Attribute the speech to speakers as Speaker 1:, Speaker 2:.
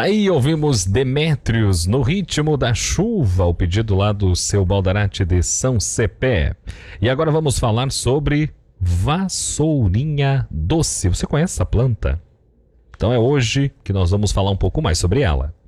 Speaker 1: Tá aí, ouvimos Demétrios no ritmo da chuva, o pedido lá do seu Baldarate de São Cepé. E agora vamos falar sobre vassourinha doce. Você conhece essa planta? Então é hoje que nós vamos falar um pouco mais sobre ela.